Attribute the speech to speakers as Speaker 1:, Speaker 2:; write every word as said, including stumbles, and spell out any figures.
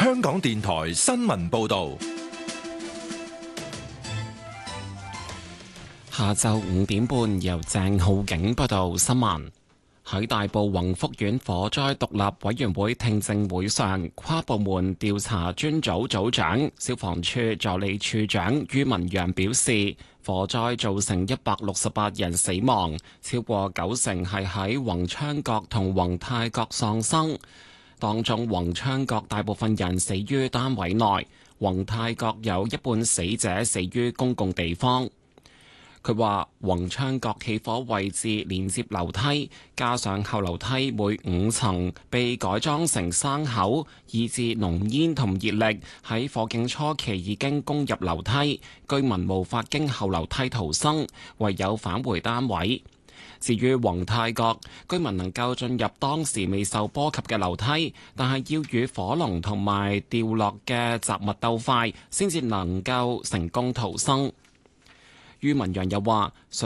Speaker 1: 香港電台新聞報道。
Speaker 2: 下晝五點半，由鄭浩景報道新聞。喺大埔宏福苑火災獨立委員會聽證會上，跨部門調查專組組長、消防處助理處長于文陽表示，火災造成一百六十八人死亡，超過九成係喺宏昌閣同宏泰閣喪生。當中宏昌閣大部分人死於單位內，宏泰閣有一半死者死於公共地方。佢話宏昌閣起火位置連接樓梯，加上後樓梯每五層被改裝成生口，以致濃煙同熱力喺火警初期已經攻入樓梯，居民無法經後樓梯逃生，唯有返回單位。至於宏泰閣，居民能夠進入當時未受波及嘅樓梯，但係要與火龍同埋掉落嘅雜物鬥快，先至能夠成功逃生。于文陽又話：